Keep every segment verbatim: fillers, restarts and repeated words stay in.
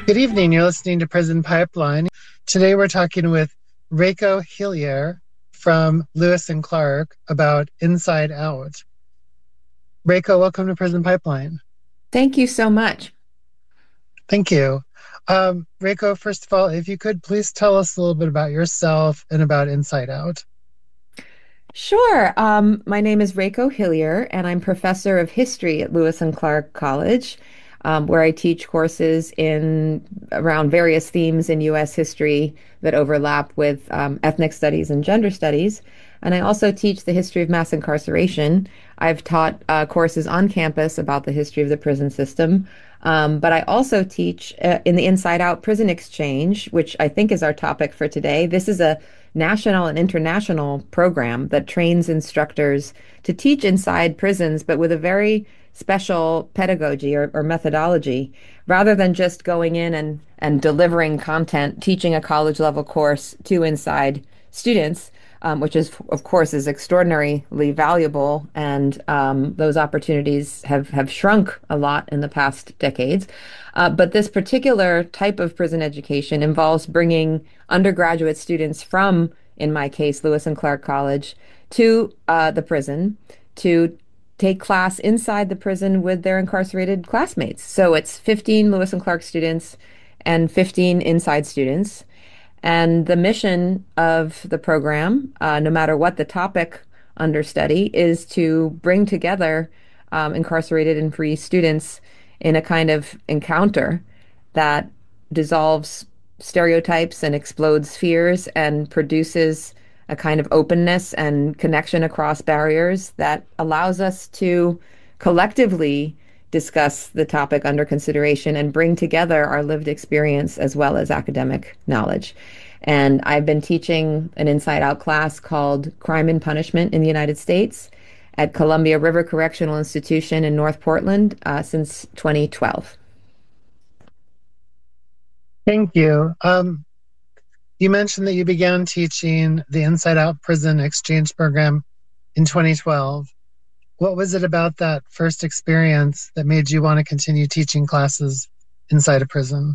Good evening. You're listening to Prison Pipeline. Today we're talking with Reiko Hillier from Lewis and Clark about Inside Out. Reiko, welcome to Prison Pipeline. Thank you so much. Thank you. Um, Reiko, first of all, if you could please tell us a little bit about yourself and about Inside Out. Sure. Um, my name is Reiko Hillier, and I'm professor of history at Lewis and Clark College, um, where I teach courses in around various themes in U S history that overlap with um, ethnic studies and gender studies. And I also teach the history of mass incarceration. I've taught uh, courses on campus about the history of the prison system. Um, but I also teach uh, in the Inside Out Prison Exchange, which I think is our topic for today. This is a national and international program that trains instructors to teach inside prisons, but with a very special pedagogy or, or methodology, rather than just going in and, and delivering content, teaching a college level course to inside students. Um, which is, of course, is extraordinarily valuable, and um, those opportunities have have shrunk a lot in the past decades. Uh, but this particular type of prison education involves bringing undergraduate students from, in my case, Lewis and Clark College, to uh, the prison to take class inside the prison with their incarcerated classmates. So it's fifteen Lewis and Clark students and fifteen inside students. And the mission of the program, uh, no matter what the topic under study, is to bring together um, incarcerated and free students in a kind of encounter that dissolves stereotypes and explodes fears and produces a kind of openness and connection across barriers that allows us to collectively discuss the topic under consideration and bring together our lived experience as well as academic knowledge. And I've been teaching an Inside Out class called Crime and Punishment in the United States at Columbia River Correctional Institution in North Portland uh, since twenty twelve. Thank you. Um, you mentioned that you began teaching the Inside Out Prison Exchange Program in twenty twelve. What was it about that first experience that made you want to continue teaching classes inside a prison?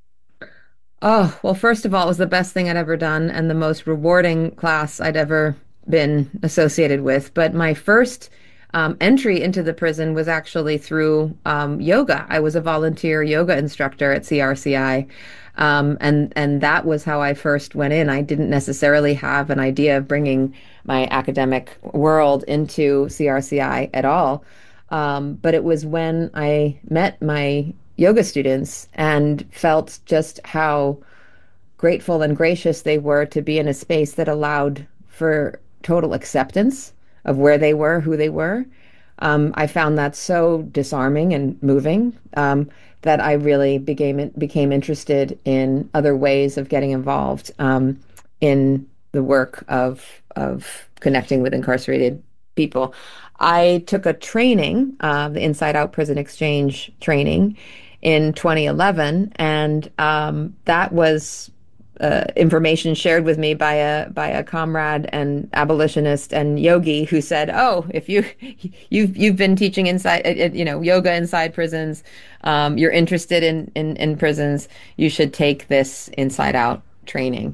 Oh, well, first of all, it was the best thing I'd ever done and the most rewarding class I'd ever been associated with. But my first um, entry into the prison was actually through um, yoga. I was a volunteer yoga instructor at C R C I. Um, and and that was how I first went in. I didn't necessarily have an idea of bringing my academic world into C R C I at all. Um, but it was when I met my yoga students and felt just how grateful and gracious they were to be in a space that allowed for total acceptance of where they were, who they were. Um, I found that so disarming and moving um, that I really became became interested in other ways of getting involved um, in the work of of connecting with incarcerated people. I took a training, uh, the Inside Out Prison Exchange training, in twenty eleven, and um, that was uh, information shared with me by a by a comrade and abolitionist and yogi who said, "Oh, if you you've you've been teaching inside, uh, you know, yoga inside prisons, um, you're interested in, in in prisons, you should take this Inside Out training."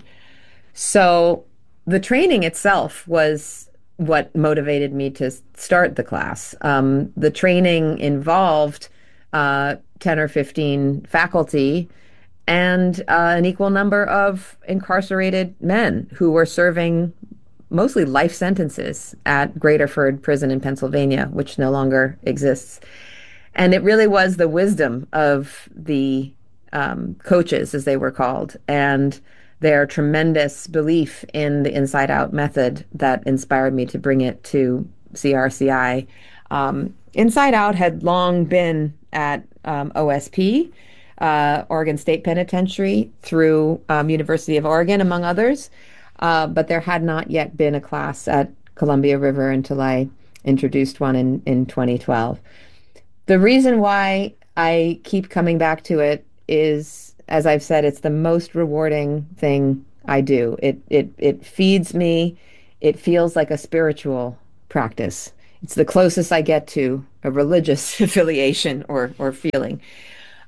So the training itself was what motivated me to start the class. Um, the training involved uh, ten or fifteen faculty and uh, an equal number of incarcerated men who were serving mostly life sentences at Graterford Prison in Pennsylvania, which no longer exists. And it really was the wisdom of the um, coaches, as they were called, and their tremendous belief in the Inside Out method that inspired me to bring it to C R C I. Um, Inside Out had long been at um, O S P, uh, Oregon State Penitentiary, through um, University of Oregon, among others, uh, but there had not yet been a class at Columbia River until I introduced one in, in twenty twelve. The reason why I keep coming back to it is, as I've said, it's the most rewarding thing I do. It it it feeds me. It feels like a spiritual practice. It's the closest I get to a religious affiliation or or feeling.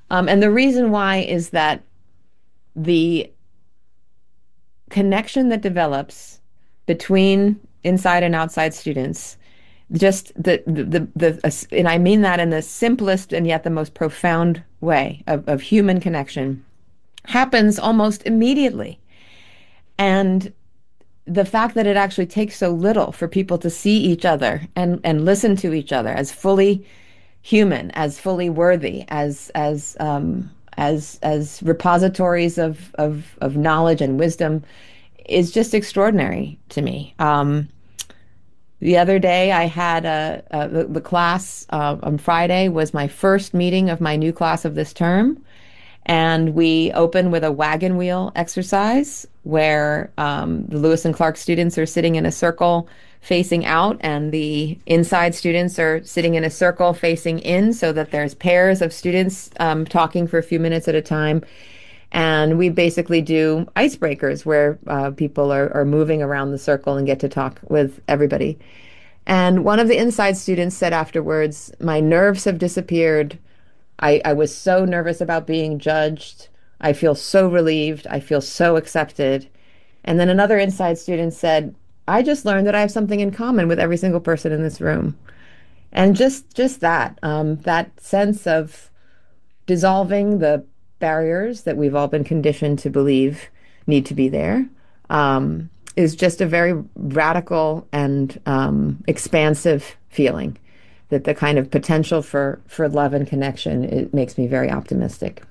Um, and the reason why is that the connection that develops between inside and outside students, just the the the, the and I mean that in the simplest and yet the most profound way of, of human connection, happens almost immediately. And the fact that it actually takes so little for people to see each other and and listen to each other as fully human, as fully worthy, as as um, as as repositories of of of knowledge and wisdom is just extraordinary to me. Um, the other day, I had a, a the, the class uh, on Friday was my first meeting of my new class of this term, and we open with a wagon wheel exercise where um, the Lewis and Clark students are sitting in a circle facing out, and the inside students are sitting in a circle facing in, so that there's pairs of students um, talking for a few minutes at a time. And we basically do icebreakers where uh, people are, are moving around the circle and get to talk with everybody. And one of the inside students said afterwards, "My nerves have disappeared. I, I was so nervous about being judged. I feel so relieved. I feel so accepted." And then another inside student said, "I just learned that I have something in common with every single person in this room." And just just that, um, that sense of dissolving the barriers that we've all been conditioned to believe need to be there, um, is just a very radical and um, expansive feeling that the kind of potential for for love and connection, it makes me very optimistic.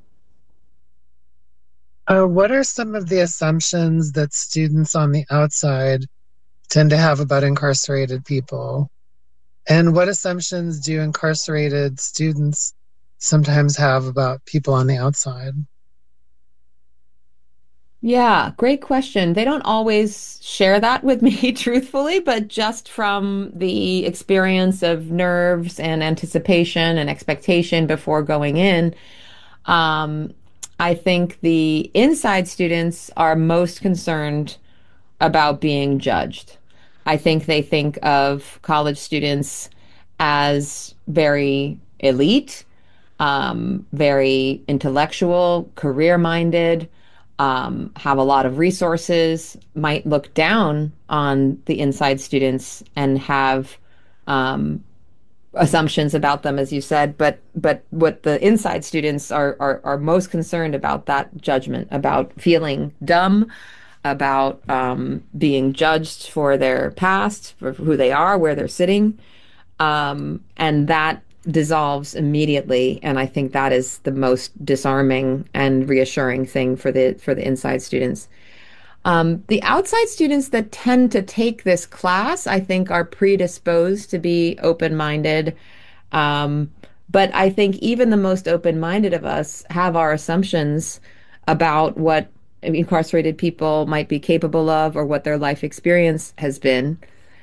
Uh, what are some of the assumptions that students on the outside tend to have about incarcerated people? And what assumptions do incarcerated students sometimes have about people on the outside? Yeah, great question. They don't always share that with me, truthfully, but just from the experience of nerves and anticipation and expectation before going in, um, I think the inside students are most concerned about being judged. I think they think of college students as very elite, um, very intellectual, career minded, um, have a lot of resources, might look down on the inside students and have um, assumptions about them, as you said. But but what the inside students are, are are most concerned about, that judgment, about feeling dumb, about um, being judged for their past, for who they are, where they're sitting, um, and that dissolves immediately. And I think that is the most disarming and reassuring thing for the for the inside students. Um, the outside students that tend to take this class, I think, are predisposed to be open-minded. Um, but I think even the most open-minded of us have our assumptions about what incarcerated people might be capable of or what their life experience has been.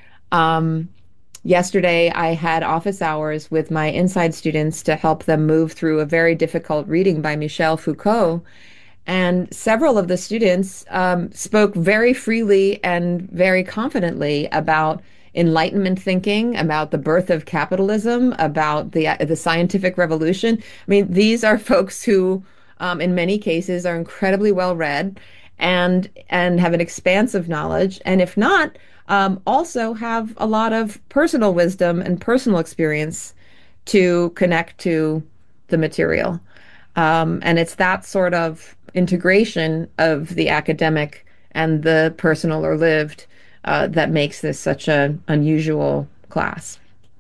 Um, Yesterday, I had office hours with my inside students to help them move through a very difficult reading by Michel Foucault. And several of the students um, spoke very freely and very confidently about Enlightenment thinking, about the birth of capitalism, about the the scientific revolution. I mean, these are folks who, um, in many cases, are incredibly well read and and have an expansive knowledge, and if not, um, also have a lot of personal wisdom and personal experience to connect to the material. Um, and it's that sort of integration of the academic and the personal or lived uh, that makes this such an unusual class.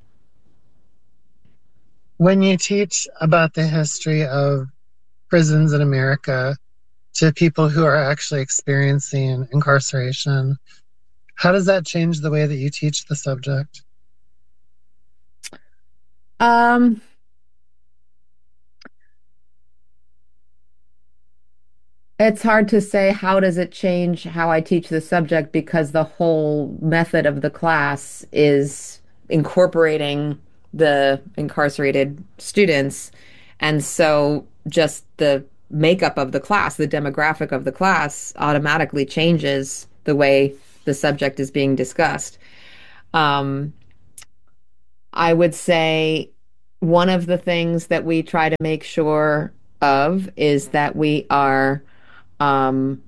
When you teach about the history of prisons in America to people who are actually experiencing incarceration, how does that change the way that you teach the subject? Um, It's hard to say how does it change how I teach the subject, because the whole method of the class is incorporating the incarcerated students. And so just the makeup of the class, the demographic of the class automatically changes the way the subject is being discussed. Um, I would say one of the things that we try to make sure of is that we are um,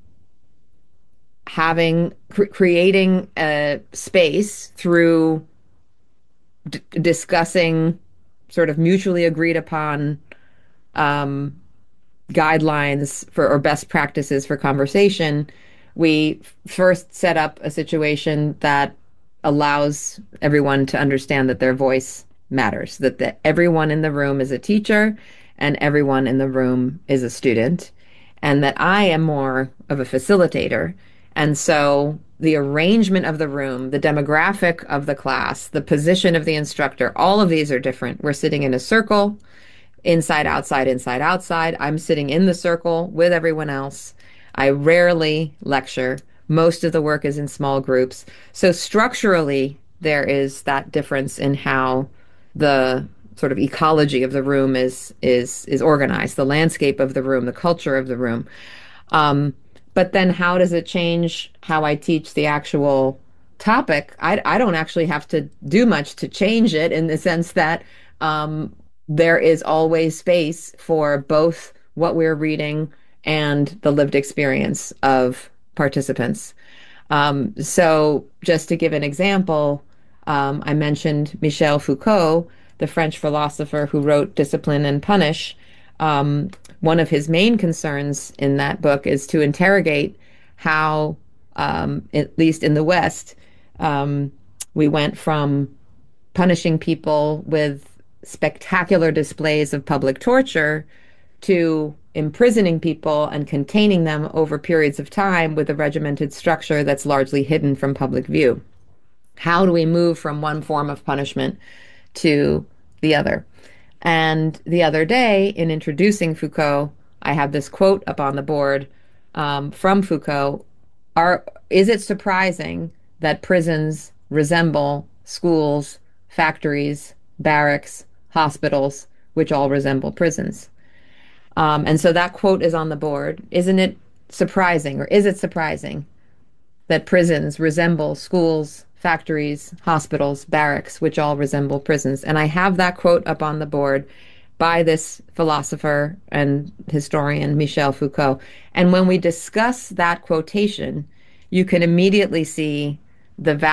having cr creating a space through d discussing sort of mutually agreed upon um, guidelines for or best practices for conversation. We first set up a situation that allows everyone to understand that their voice matters, that the, everyone in the room is a teacher and everyone in the room is a student, and that I am more of a facilitator. And so the arrangement of the room, the demographic of the class, the position of the instructor, all of these are different. We're sitting in a circle, inside, outside, inside, outside. I'm sitting in the circle with everyone else. I rarely lecture. Most of the work is in small groups. So structurally, there is that difference in how the sort of ecology of the room is is is organized, the landscape of the room, the culture of the room. Um, but then how does it change how I teach the actual topic? I, I don't actually have to do much to change it in the sense that um, there is always space for both what we're reading and the lived experience of participants. Um, so, just to give an example, um, I mentioned Michel Foucault, the French philosopher who wrote Discipline and Punish. Um, one of his main concerns in that book is to interrogate how, um, at least in the West, um, we went from punishing people with spectacular displays of public torture to imprisoning people and containing them over periods of time with a regimented structure that's largely hidden from public view. How do we move from one form of punishment to the other? And the other day, in introducing Foucault, I have this quote up on the board um, from Foucault. Are, is it surprising that prisons resemble schools, factories, barracks, hospitals, which all resemble prisons? Um, and so that quote is on the board. Isn't it surprising, or is it surprising that prisons resemble schools, factories, hospitals, barracks, which all resemble prisons? And I have that quote up on the board by this philosopher and historian, Michel Foucault. And when we discuss that quotation, you can immediately see the